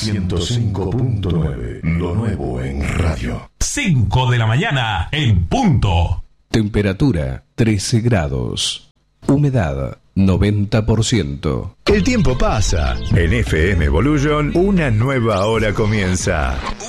105.9, lo nuevo en radio. 5 de la mañana en punto. Temperatura 13 grados. Humedad 90%. El tiempo pasa. En FM Evolution, una nueva hora comienza.